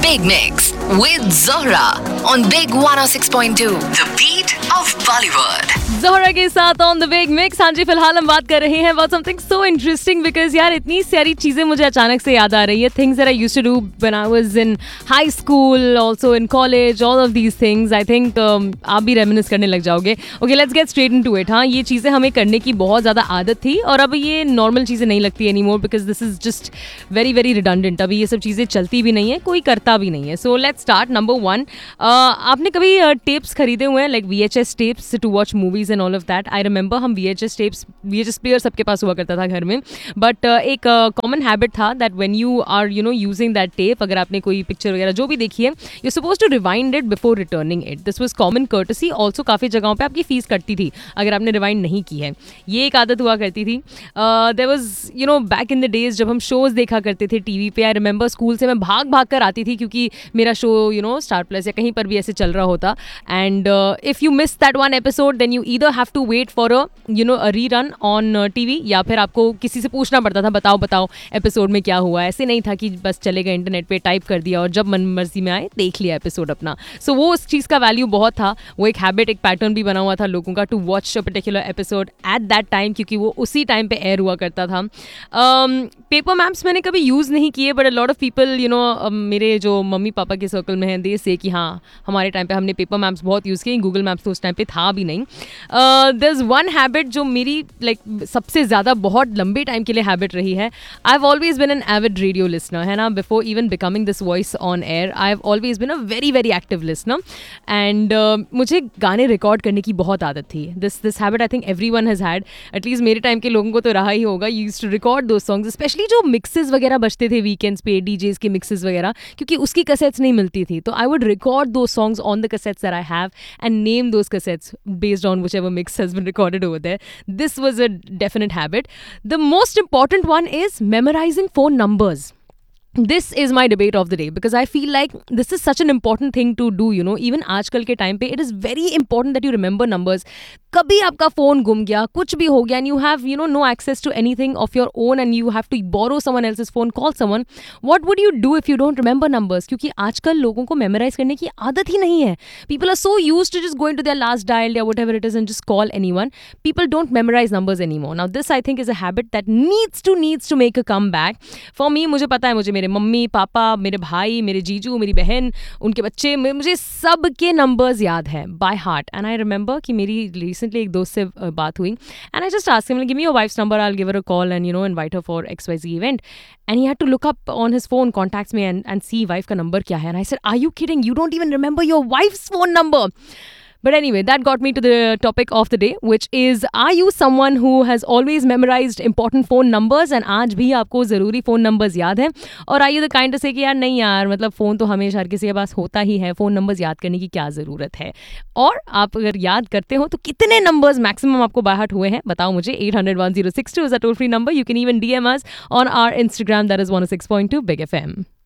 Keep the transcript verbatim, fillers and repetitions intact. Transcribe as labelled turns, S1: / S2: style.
S1: Big Mix with Zohra on Big one oh six point two. The beat of Bollywood.
S2: Zohra के साथ on the Big Mix. हाँ जी, फिलहाल हम बात कर रहे हैं about something so interesting because यार इतनी सारी चीजें मुझे अचानक से याद आ रही है. Things that I used to do when I was in high school, also in college, all of these things. I think um, आप भी reminisce करने लग जाओगे. Okay, let's get straight into it. हाँ, ये चीजें हमें करने की बहुत ज्यादा आदत थी और अब ये नॉर्मल चीजें नहीं लगती anymore because this is just very very redundant. अभी ये सब चीजें चलती भी नहीं है, कोई करता भी नहीं है. So let's start. Number one, uh, आपने कभी टेप्स uh, खरीदे हुए हैं like V H S tapes to watch movies and all of that? I remember हम V H S tapes, V H S player सबके पास हुआ करता था घर में. But uh, एक कॉमन uh, हैबिट था that when you are you know using that tape, अगर आपने कोई पिक्चर वगैरह जो भी देखी है, you're supposed to rewind it before returning it. This was common courtesy. Also काफ़ी जगहों पे आपकी फीस कटती थी अगर आपने रिवाइंड नहीं की है. ये एक आदत हुआ करती थी. uh, there was you know back in the days जब हम शोज़ देखा करते थे टीवी पे. I remember स्कूल से मैं भाग भाग कर आती थी क्योंकि मेरा show you know star plus या कहीं पर भी ऐसे चल रहा होता. And if you miss that one episode then you either have to wait for a you know a rerun on TV या फिर आपको किसी से पूछना पड़ता था बताओ बताओ एपिसोड में क्या हुआ. ऐसे नहीं था कि बस चले गए इंटरनेट पे टाइप कर दिया और जब मन मर्जी में आए देख लिया एपिसोड अपना. सो so, वो उस चीज़ का वैल्यू बहुत था. वो एक हैबिट, एक पैटर्न भी बना हुआ था लोगों का to watch a particular episode at that time क्योंकि वो उसी टाइम पे एयर हुआ करता था. पेपर um, मैप्स मैंने कभी यूज़ नहीं किए but a lot of people you know मेरे जो मम्मी पापा के सर्कल में हैं दे से कि हाँ हमारे टाइम पे हमने पेपर मैप्स बहुत यूज़ किए. गूगल मैप्स तो उस टाइम पे था भी नहीं. देयर इज़ वन हैबिट जो मेरी लाइक like, सबसे ज़्यादा बहुत लंबे टाइम के लिए हैबिट रही है. I have always been an avid radio listener है ना. Before even becoming this voice on air I have always been a very very active listener and मुझे गाने रिकॉर्ड करने की बहुत आदत थी. This this habit I think every one has had. At least मेरे टाइम के लोगों को तो रहा ही होगा. यू यूज्ड टू रिकॉर्ड दो सॉन्ग्स स्पेशली जो मिक्सेस वगैरह बजते थे वीकेंड्स पे डीजेस के मिक्सेस वगैरह क्योंकि उसकी कैसेट्स नहीं मिलती थी. तो आई वुड रिकॉर्ड दो songs on the cassettes that I have and name those cassettes based on whichever mix has been recorded over there. This was a definite habit. The most important one is memorising phone numbers. This is my debate of the day because I feel like this is such an important thing to do, you know. Even आजकल के time पे it is very important that you remember numbers. कभी आपका phone गुम गया, कुछ भी हो गया and you have, you know, no access to anything of your own and you have to borrow someone else's phone, call someone. What would you do if you don't remember numbers? क्योंकि आजकल लोगों को memorize करने की आदत ही नहीं है. People are so used to just going to their last dial or whatever it is and just call anyone. People don't memorize numbers anymore. Now this I think is a habit that needs to needs to make a comeback. For me, मुझे पता है मुझे मेरे mummy papa मेरे भाई मेरे जीजू मेरी बहन उनके बच्चे मुझे सब के नंबर्स याद हैं by heart. And I remember कि मेरी रिसेंटली एक दोस्त से बात हुई and I just asked him give me your wives number I will give her a call and you know invite her for x Y Z event. And he had to look up on his phone contacts में and and C wife का number क्या है. And I said are you kidding you don't even remember your wives phone number. But anyway, that got me to the topic of the day, which is, are you someone who has always memorized important phone numbers and आज भी आपको ज़रूरी phone numbers याद हैं? और are you the kind to say कि यार नहीं यार मतलब फ़ोन तो हमेशा हर किसी के पास होता ही है, फ़ोन numbers याद करने की क्या ज़रूरत है? और आप अगर याद करते हो तो कितने numbers maximum आपको by heart हुए हैं? बताओ मुझे. eight hundred one oh six two is a toll free number. You can even D M us on our Instagram, that is one oh six point two Big F M.